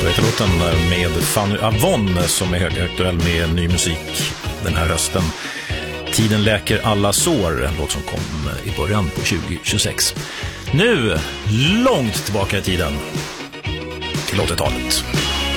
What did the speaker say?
låten med Fanny Avon som är högaktuell med ny musik den här hösten. Tiden läker alla sår, en låt som kom i början på 2026. Nu, långt tillbaka i tiden, till 80-talet.